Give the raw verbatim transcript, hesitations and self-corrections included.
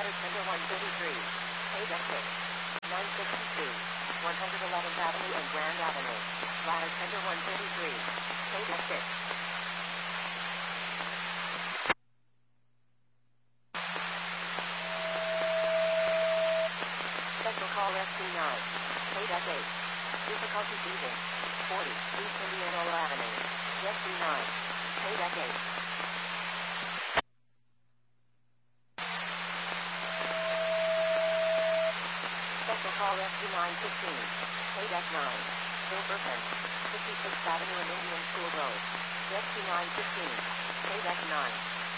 Ladder Tender one thirty-three. Page exit. nine sixty-two. one hundred eleventh Avenue and Grand Avenue. Ladder Tender one thirty-three. Page exit. Special call S two nine. Page exit. Difficulty seizing. forty. East Indianola Avenue. S two nine. Page exit. Special call S two nine fifteen. Page X nine. Silverton. fifty-sixth Avenue and Indian School Road. S two nine fifteen. Page X nine.